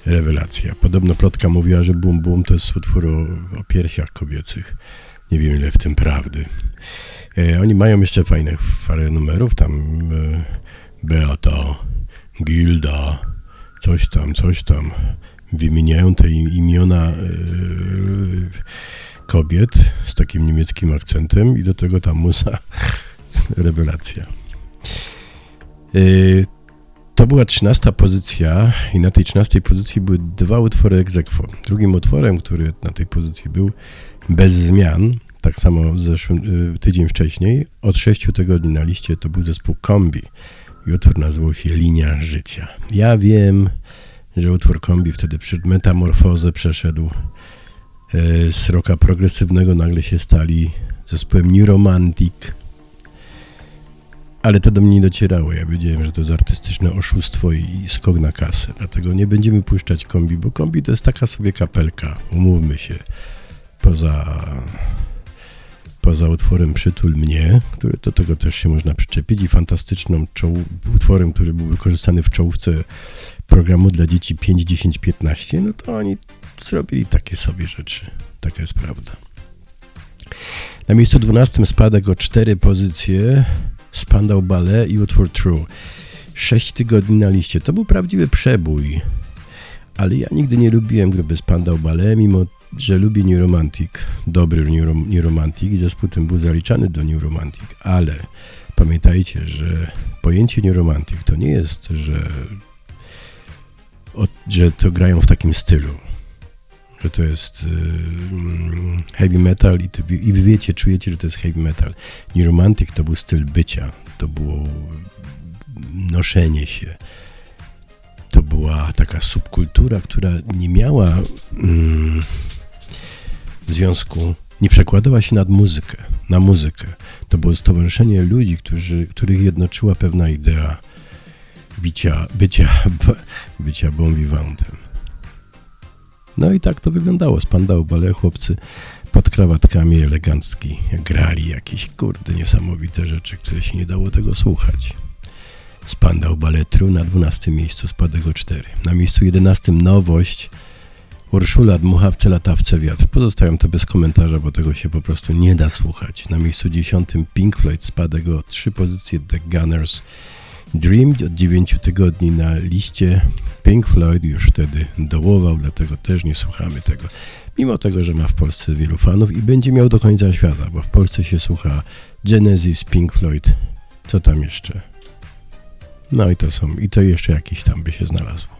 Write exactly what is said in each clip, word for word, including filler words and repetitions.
Rewelacja. Podobno plotka mówiła, że Bum Bum to jest utwór o, o piersiach kobiecych. Nie wiem, ile w tym prawdy. E, oni mają jeszcze fajnych parę numerów, tam e, Beata, Gilda, coś tam, coś tam. Wymieniają te imiona e, kobiet z takim niemieckim akcentem i do tego ta muza. Rewelacja. E, To była trzynasta pozycja i na tej trzynastej pozycji były dwa utwory ex aequo. Drugim utworem, który na tej pozycji był, bez zmian, tak samo zeszły, tydzień wcześniej, od sześciu tygodni na liście, to był zespół Kombi i utwór nazywał się Linia Życia. Ja wiem, że utwór Kombi wtedy przed metamorfozę przeszedł z rocka progresywnego, nagle się stali zespołem New Romantic. Ale to do mnie nie docierało. Ja wiedziałem, że to jest artystyczne oszustwo i skok na kasę. Dlatego nie będziemy puszczać Kombi, bo Kombi to jest taka sobie kapelka, umówmy się. Poza, poza utworem Przytul mnie, który do tego też się można przyczepić, i fantastyczną czoł- utworem, który był wykorzystany w czołówce programu dla dzieci pięć, dziesięć, piętnaście, no to oni zrobili takie sobie rzeczy. Taka jest prawda. Na miejscu dwunastym spadek o cztery pozycje Spandau Ballet i utwór True. Sześć tygodni na liście. To był prawdziwy przebój. Ale ja nigdy nie lubiłem grupy Spandau Ballet, mimo że lubię New Romantic. Dobry New, Rom- New Romantic i zespół ten był zaliczany do New Romantic. Ale pamiętajcie, że pojęcie New Romantic to nie jest, że, od, że to grają w takim stylu. Że to jest y, heavy metal i, to, i wy wiecie, czujecie, że to jest heavy metal. New Romantic to był styl bycia, to było noszenie się, to była taka subkultura, która nie miała mm, związku, nie przekładała się nad muzykę, na muzykę. To było stowarzyszenie ludzi, którzy, których jednoczyła pewna idea bicia, bycia, bycia bon vivantem. No i tak to wyglądało. Spandau Ballet, chłopcy pod krawatkami elegancki grali jakieś, kurde, niesamowite rzeczy, które się nie dało tego słuchać. Spandau Ballet True na dwunastym miejscu, spadek o cztery. Na miejscu jedenastym nowość, Urszula Dmuchawce, latawce wiatr. Pozostawiam to bez komentarza, bo tego się po prostu nie da słuchać. Na miejscu dziesiątym Pink Floyd, spadek o trzy pozycje, The Gunners. Dream od dziewięciu tygodni na liście. Pink Floyd już wtedy dołował, dlatego też nie słuchamy tego. Mimo tego, że ma w Polsce wielu fanów i będzie miał do końca świata, bo w Polsce się słucha Genesis, Pink Floyd, co tam jeszcze? No i to są, i to jeszcze jakieś tam by się znalazło.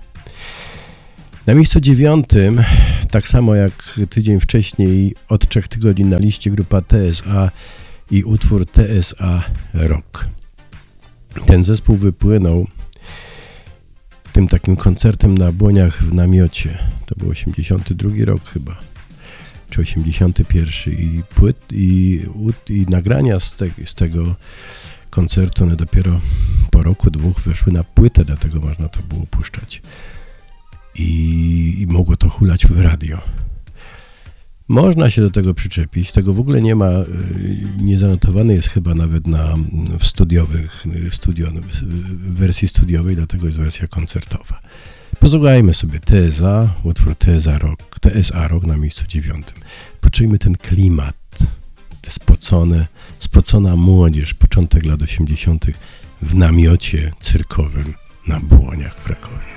Na miejscu dziewiątym, tak samo jak tydzień wcześniej, od trzech tygodni na liście grupa T S A i utwór T S A Rock. Ten zespół wypłynął tym takim koncertem na Błoniach w namiocie. To był osiemdziesiąty drugi rok chyba, czy osiemdziesiąty pierwszy i płyt i, i nagrania z, te, z tego koncertu, one dopiero po roku, dwóch weszły na płytę, dlatego można to było puszczać i, i mogło to hulać w radio. Można się do tego przyczepić, tego w ogóle nie ma, nie zanotowany jest chyba nawet na w studiowych, studio, w wersji studiowej, dlatego jest wersja koncertowa. Posłuchajmy sobie T S A, utwór T S A Rock, T S A Rock na miejscu dziewiątym. Poczujmy ten klimat, te spocone, spocona młodzież, początek lat osiemdziesiątych w namiocie cyrkowym na Błoniach w Krakowie.